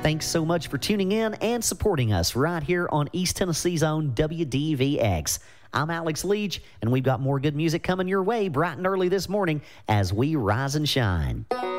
Thanks so much for tuning in and supporting us right here on East Tennessee's own WDVX. I'm Alex Leach, and we've got more good music coming your way bright and early this morning as we rise and shine.